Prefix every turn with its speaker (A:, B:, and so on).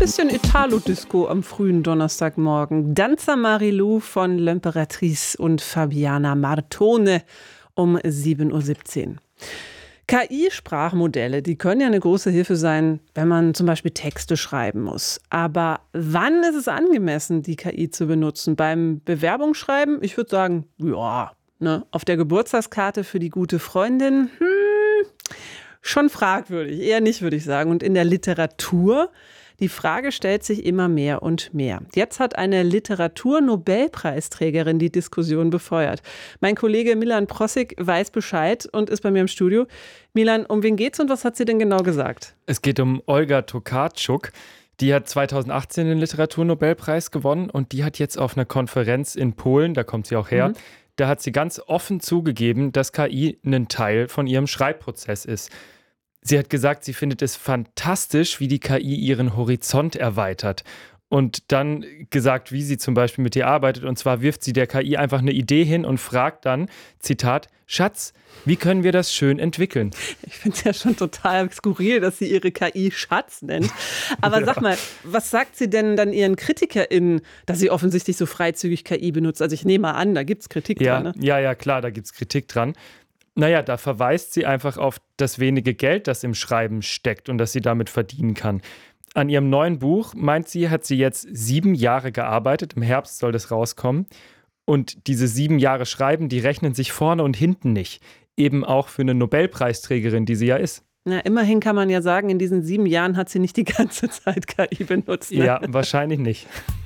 A: Bisschen Italo-Disco am frühen Donnerstagmorgen. Danza Marilou von L'Imperatrice und Fabiana Martone um 7.17 Uhr. KI-Sprachmodelle, die können ja eine große Hilfe sein, wenn man zum Beispiel Texte schreiben muss. Aber wann ist es angemessen, die KI zu benutzen? Beim Bewerbungsschreiben? Ich würde sagen, ja, ne? Auf der Geburtstagskarte für die gute Freundin? Schon fragwürdig, eher nicht, würde ich sagen. Und in der Literatur? Die Frage stellt sich immer mehr und mehr. Jetzt hat eine Literatur-Nobelpreisträgerin die Diskussion befeuert. Mein Kollege Milan Prosik weiß Bescheid und ist bei mir im Studio. Milan, um wen geht's und was hat sie denn genau gesagt?
B: Es geht um Olga Tokarczuk. Die hat 2018 den Literatur-Nobelpreis gewonnen und die hat jetzt auf einer Konferenz in Polen, da kommt sie auch her, da hat sie ganz offen zugegeben, dass KI ein Teil von ihrem Schreibprozess ist. Sie hat gesagt, sie findet es fantastisch, wie die KI ihren Horizont erweitert. Und dann gesagt, wie sie zum Beispiel mit ihr arbeitet. Und zwar wirft sie der KI einfach eine Idee hin und fragt dann, Zitat, Schatz, wie können wir das schön entwickeln?
A: Ich finde es ja schon total skurril, dass sie ihre KI Schatz nennt. Aber sag mal, was sagt sie denn dann ihren KritikerInnen, dass sie offensichtlich so freizügig KI benutzt? Also ich nehme mal an, da gibt es Kritik dran. Ne?
B: Ja, klar, da gibt es Kritik dran. Naja, da verweist sie einfach auf das wenige Geld, das im Schreiben steckt und das sie damit verdienen kann. An ihrem neuen Buch, meint sie, hat sie jetzt 7 Jahre gearbeitet. Im Herbst soll das rauskommen. Und diese 7 Jahre Schreiben, die rechnen sich vorne und hinten nicht. Eben auch für eine Nobelpreisträgerin, die sie ja ist.
A: Na, immerhin kann man ja sagen, in diesen 7 Jahren hat sie nicht die ganze Zeit KI benutzt. Ne?
B: Ja, wahrscheinlich nicht.